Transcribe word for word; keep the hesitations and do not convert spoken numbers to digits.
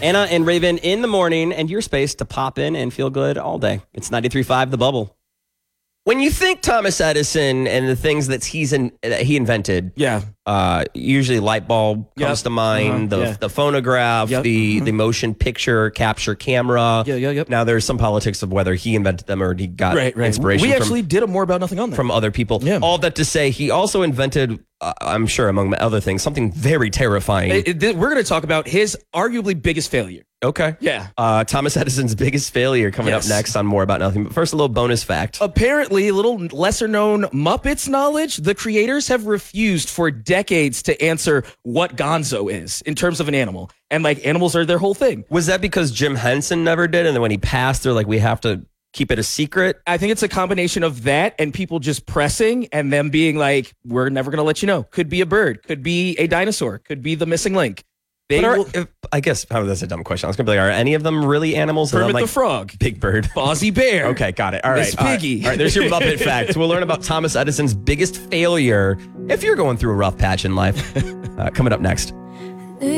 Anna and Raven in the morning, and your space to pop in and feel good all day. It's ninety-three point five The Bubble. When you think Thomas Edison and the things that he's in, that he invented, Yeah. uh, usually light bulb comes Yep. to mind, Uh-huh. the Yeah. the phonograph, Yep. the Mhm. the motion picture capture camera. Yeah, yeah, yep. Now there's some politics of whether he invented them or he got Right, right. inspiration We from, actually did a more about nothing on that. from other people. Yeah. All that to say, he also invented, uh, I'm sure, among other things, something very terrifying. It- it- we're going to talk about his arguably biggest failure. okay. Yeah. Uh, Thomas Edison's biggest failure coming Yes. up next on More About Nothing. But first, a little bonus fact. Apparently, a little lesser known Muppets knowledge, the creators have refused for decades to answer what Gonzo is in terms of an animal. And like animals are their whole thing. Was that because Jim Henson never did? And then when he passed, they're like, we have to keep it a secret? I think it's a combination of that and people just pressing and them being like, we're never going to let you know. Could be a bird, could be a dinosaur, could be the missing link. They But are, will, if, I guess oh, that's a dumb question. I was going to be like, are any of them really animals? And I'm Kermit like, the Frog, Big Bird. Fozzie Bear. Okay, got it. All right. Miss all right. Piggy. All right, there's your Muppet fact. We'll learn about Thomas Edison's biggest failure if you're going through a rough patch in life. Uh, coming up next.